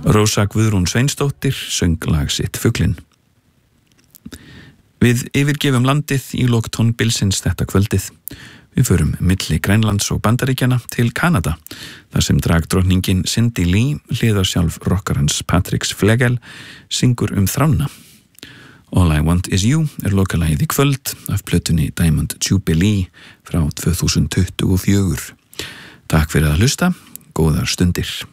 Rósa Guðrún Sveinsdóttir söng lag sitt Fuglinn. Við yfirgefum landið í lok tónbilsins þetta kvöldið. Við förum milli Grænlands og Bandaríkjanna til Kanada, þar sem dragdrottningin Cindy Lee, hliðarsjálf rockarans Patricks Flegel, syngur þrána. All I Want Is You lokalagið í kvöld af plötunni Diamond Jubilee frá 2024. Takk fyrir að hlusta, góðar stundir.